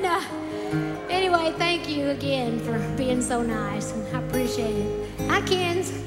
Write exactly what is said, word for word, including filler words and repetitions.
And uh, anyway, thank you again for being so nice, and I appreciate it. Hi, Kens.